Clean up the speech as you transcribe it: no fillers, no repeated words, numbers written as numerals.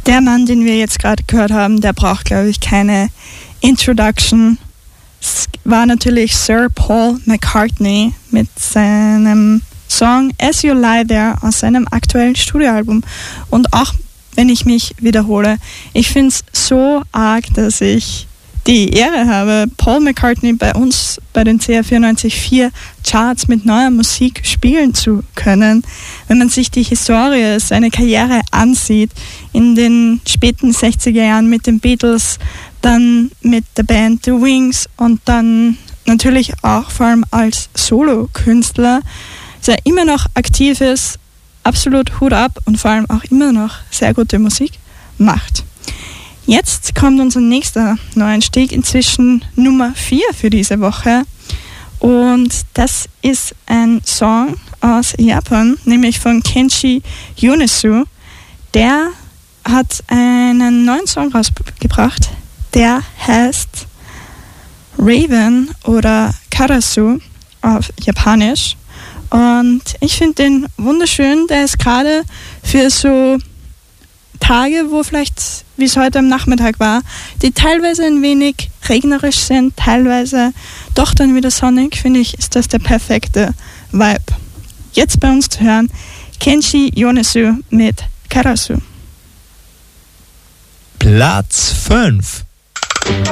Der Mann, den wir jetzt gerade gehört haben, der braucht, glaube ich, keine Introduction. Es war natürlich Sir Paul McCartney mit seinem Song As You Lie There aus seinem aktuellen Studioalbum. Und auch wenn ich mich wiederhole, ich finde es so arg, dass ich die Ehre habe, Paul McCartney bei uns bei den CR 94.4 Charts mit neuer Musik spielen zu können. Wenn man sich die Historie, seine Karriere ansieht, in den späten 60er Jahren mit den Beatles, dann mit der Band The Wings und dann natürlich auch vor allem als Solo-Künstler, der immer noch aktiv ist, absolut Hut ab und vor allem auch immer noch sehr gute Musik macht. Jetzt kommt unser nächster Neueinstieg, inzwischen Nummer 4 für diese Woche. Und das ist ein Song aus Japan, nämlich von Kenshi Yonezu. Der hat einen neuen Song rausgebracht, der heißt Raven oder Karasu auf Japanisch. Und ich finde den wunderschön, der ist gerade für so Tage, wo vielleicht, wie es heute am Nachmittag war, die teilweise ein wenig regnerisch sind, teilweise doch dann wieder sonnig, finde ich, ist das der perfekte Vibe. Jetzt bei uns zu hören, Kenshi Yonezu mit Karasu. Platz 5.